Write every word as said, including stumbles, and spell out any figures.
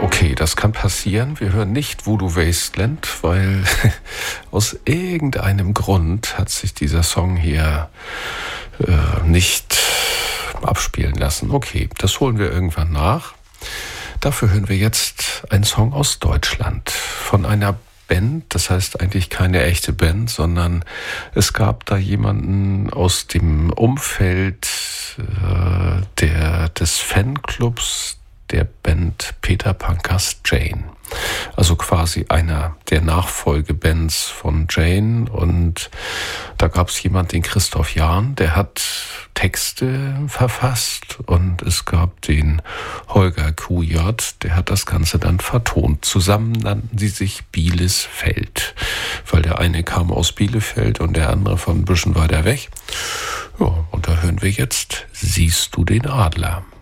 Okay, das kann passieren. Wir hören nicht Voodoo Wasteland, weil aus irgendeinem Grund hat sich dieser Song hier äh, nicht abspielen lassen. Okay, das holen wir irgendwann nach. Dafür hören wir jetzt einen Song aus Deutschland von einer Band, das heißt eigentlich keine echte Band, sondern es gab da jemanden aus dem Umfeld äh, der, des Fanclubs der Band Peter Pankers Jane. Also quasi einer der Nachfolgebands von Jane. Und da gab es jemanden, den Christoph Jahn, der hat Texte verfasst. Und es gab den Holger Q J, der hat das Ganze dann vertont. Zusammen nannten sie sich Bielefeld, weil der eine kam aus Bielefeld und der andere von ein bisschen weiter weg. Ja, und da hören wir jetzt Siehst du den Adler?